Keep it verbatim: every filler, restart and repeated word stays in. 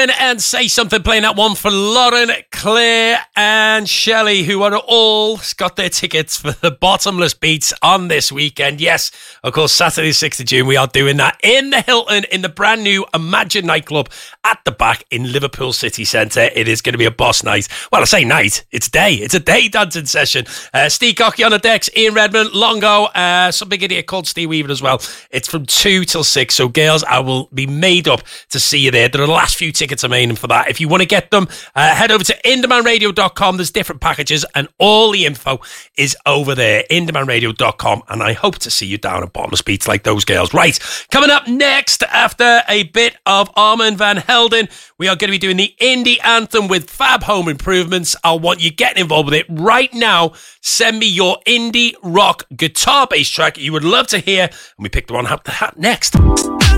And Say Something, playing that one for Lauren, Claire and Shelley, who are all got their tickets for the Bottomless Beats on this weekend. Yes, of course, Saturday sixth of June, we are doing that in the Hilton in the brand new Imagine nightclub at the back in Liverpool City Centre. It is going to be a boss night. Well, I say night, it's day. It's a day dancing session. Uh, Steve Cocky on the decks, Ian Redmond, Longo, uh, some big idiot called Steve Weaver as well. It's from two till six. So, girls, I will be made up to see you there. There are the last few tickets remaining for that. If you want to get them, uh, head over to indaman radio dot com. There's different packages and all the info is over there, indaman radio dot com, and I hope to see you down at Bottomless Beats like those girls. Right, coming up next, after a bit of Armand Van Helden, we are going to be doing the indie anthem with Fab Home Improvements. I want you getting involved with it right now. Send me your indie rock guitar-based track you would love to hear, and we pick the one up the hat next.